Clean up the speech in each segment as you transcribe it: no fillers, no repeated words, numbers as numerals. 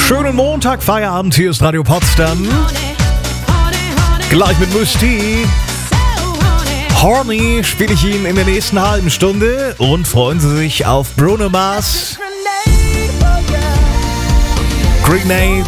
Schönen Montag, Feierabend, hier ist Radio Potsdam. Gleich mit Musti. Horny spiele ich Ihnen in der nächsten halben Stunde und freuen Sie sich auf Bruno Mars. Grenade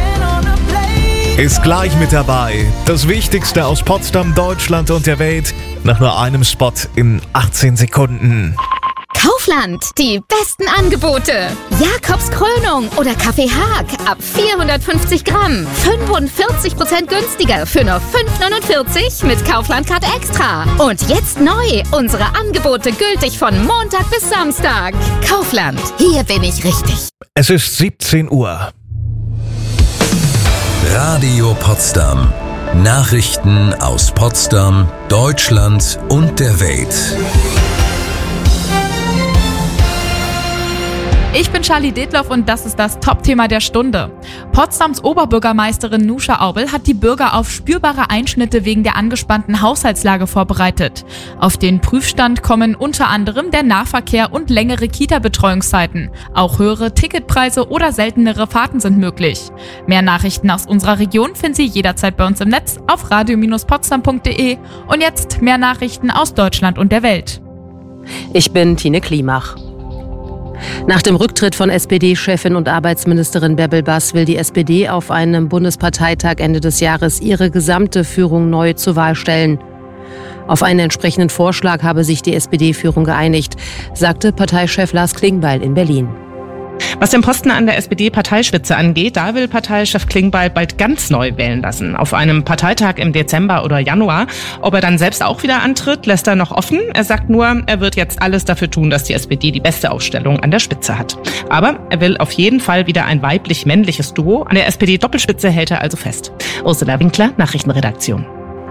ist gleich mit dabei. Das Wichtigste aus Potsdam, Deutschland und der Welt nach nur einem Spot in 18 Sekunden. Kaufland, die besten Angebote. Jakobs Krönung oder Kaffee Haag ab 450 Gramm. 45% günstiger für nur 5,49 mit Kaufland-Card Extra. Und jetzt neu, unsere Angebote gültig von Montag bis Samstag. Kaufland, hier bin ich richtig. Es ist 17 Uhr. Radio Potsdam. Nachrichten aus Potsdam, Deutschland und der Welt. Ich bin Charlie Detloff und das ist das Top-Thema der Stunde. Potsdams Oberbürgermeisterin Nuscha Aubel hat die Bürger auf spürbare Einschnitte wegen der angespannten Haushaltslage vorbereitet. Auf den Prüfstand kommen unter anderem der Nahverkehr und längere Kita-Betreuungszeiten. Auch höhere Ticketpreise oder seltenere Fahrten sind möglich. Mehr Nachrichten aus unserer Region finden Sie jederzeit bei uns im Netz auf radio-potsdam.de. Und jetzt mehr Nachrichten aus Deutschland und der Welt. Ich bin Tine Klimach. Nach dem Rücktritt von SPD-Chefin und Arbeitsministerin Bärbel Bass will die SPD auf einem Bundesparteitag Ende des Jahres ihre gesamte Führung neu zur Wahl stellen. Auf einen entsprechenden Vorschlag habe sich die SPD-Führung geeinigt, sagte Parteichef Lars Klingbeil in Berlin. Was den Posten an der SPD-Parteispitze angeht, da will Parteichef Klingbeil bald ganz neu wählen lassen. Auf einem Parteitag im Dezember oder Januar. Ob er dann selbst auch wieder antritt, lässt er noch offen. Er sagt nur, er wird jetzt alles dafür tun, dass die SPD die beste Aufstellung an der Spitze hat. Aber er will auf jeden Fall wieder ein weiblich-männliches Duo. An der SPD-Doppelspitze hält er also fest. Ursula Winkler, Nachrichtenredaktion.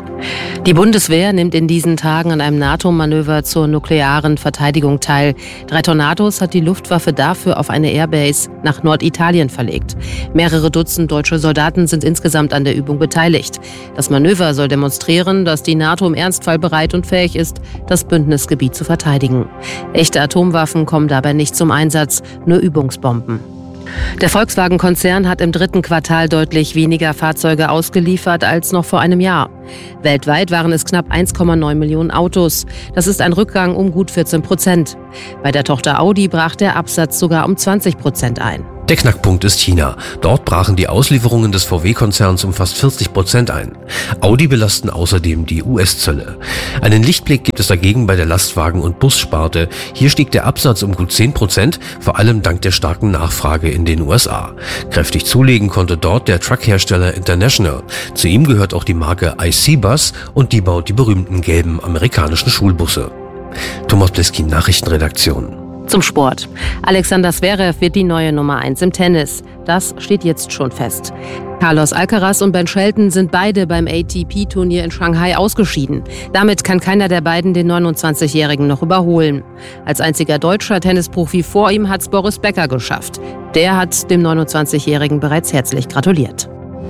Die Bundeswehr nimmt in diesen Tagen an einem NATO-Manöver zur nuklearen Verteidigung teil. 3 Tornados hat die Luftwaffe dafür auf eine Airbase nach Norditalien verlegt. Mehrere Dutzend deutsche Soldaten sind insgesamt an der Übung beteiligt. Das Manöver soll demonstrieren, dass die NATO im Ernstfall bereit und fähig ist, das Bündnisgebiet zu verteidigen. Echte Atomwaffen kommen dabei nicht zum Einsatz, nur Übungsbomben. Der Volkswagen-Konzern hat im 3. Quartal deutlich weniger Fahrzeuge ausgeliefert als noch vor einem Jahr. Weltweit waren es knapp 1,9 Millionen Autos. Das ist ein Rückgang um gut 14%. Bei der Tochter Audi brach der Absatz sogar um 20% ein. Der Knackpunkt ist China. Dort brachen die Auslieferungen des VW-Konzerns um fast 40% ein. Audi belasten außerdem die US-Zölle. Einen Lichtblick gibt es dagegen bei der Lastwagen- und Bussparte. Hier stieg der Absatz um gut 10%, vor allem dank der starken Nachfrage in den USA. Kräftig zulegen konnte dort der Truckhersteller International. Zu ihm gehört auch die Marke IC-Bus und die baut die berühmten gelben amerikanischen Schulbusse. Thomas Pleskin, Nachrichtenredaktion. Zum Sport. Alexander Zverev wird die neue Nummer 1 im Tennis. Das steht jetzt schon fest. Carlos Alcaraz und Ben Shelton sind beide beim ATP-Turnier in Shanghai ausgeschieden. Damit kann keiner der beiden den 29-Jährigen noch überholen. Als einziger deutscher Tennisprofi vor ihm hat's Boris Becker geschafft. Der hat dem 29-Jährigen bereits herzlich gratuliert.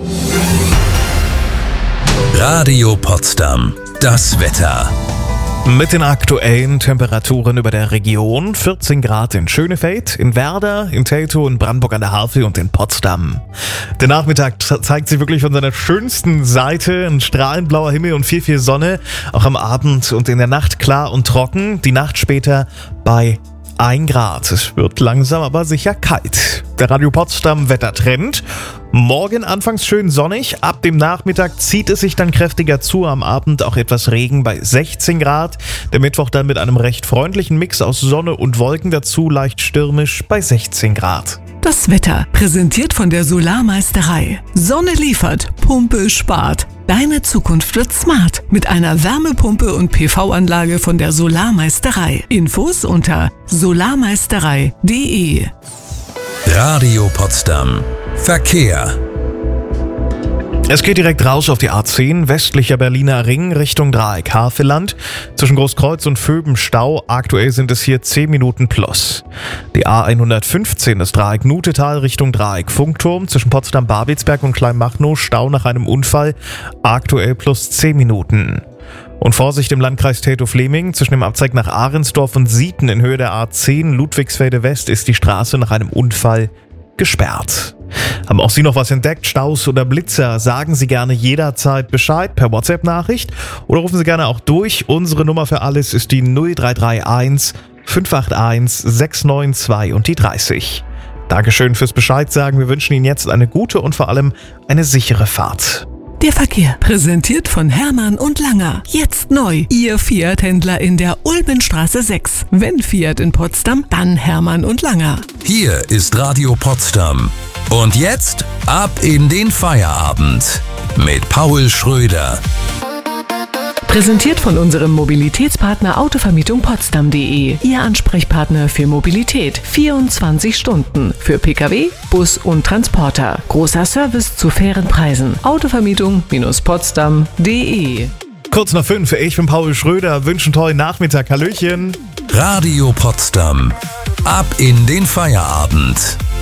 Radio Potsdam. Das Wetter. Mit den aktuellen Temperaturen über der Region: 14 Grad in Schönefeld, in Werder, in Teltow, in Brandenburg an der Havel und in Potsdam. Der Nachmittag zeigt sich wirklich von seiner schönsten Seite. Ein strahlend blauer Himmel und viel Sonne. Auch am Abend und in der Nacht klar und trocken. Die Nacht später bei 1 Grad. Es wird langsam aber sicher kalt. Der Radio Potsdam Wettertrend. Morgen anfangs schön sonnig, ab dem Nachmittag zieht es sich dann kräftiger zu, am Abend auch etwas Regen bei 16 Grad. Der Mittwoch dann mit einem recht freundlichen Mix aus Sonne und Wolken dazu, leicht stürmisch bei 16 Grad. Das Wetter, präsentiert von der Solarmeisterei. Sonne liefert, Pumpe spart. Deine Zukunft wird smart mit einer Wärmepumpe und PV-Anlage von der Solarmeisterei. Infos unter solarmeisterei.de. Radio Potsdam. Verkehr. Es geht direkt raus auf die A10, westlicher Berliner Ring Richtung Dreieck Havelland. Zwischen Großkreuz und Vöben Stau. Aktuell sind es hier 10 Minuten plus. Die A115, das Dreieck Nutetal Richtung Dreieck Funkturm. Zwischen Potsdam-Babelsberg und Kleinmachnow Stau nach einem Unfall. Aktuell plus 10 Minuten. Und Vorsicht im Landkreis Teltow-Fleming. Zwischen dem Abzweig nach Ahrensdorf und Sieten in Höhe der A10 Ludwigsfelde West ist die Straße nach einem Unfall gesperrt. Haben auch Sie noch was entdeckt? Staus oder Blitzer? Sagen Sie gerne jederzeit Bescheid per WhatsApp-Nachricht oder rufen Sie gerne auch durch. Unsere Nummer für alles ist die 0331 581 692 und die 30. Dankeschön fürs Bescheid sagen. Wir wünschen Ihnen jetzt eine gute und vor allem eine sichere Fahrt. Der Verkehr, präsentiert von Hermann und Langer. Jetzt neu, Ihr Fiat-Händler in der Ulmenstraße 6. Wenn Fiat in Potsdam, dann Hermann und Langer. Hier ist Radio Potsdam. Und jetzt ab in den Feierabend mit Paul Schröder. Präsentiert von unserem Mobilitätspartner Autovermietung Potsdam.de. Ihr Ansprechpartner für Mobilität. 24 Stunden. Für Pkw, Bus und Transporter. Großer Service zu fairen Preisen. Autovermietung-potsdam.de. Kurz nach 5, ich bin Paul Schröder, wünsche einen tollen Nachmittag. Hallöchen. Radio Potsdam. Ab in den Feierabend.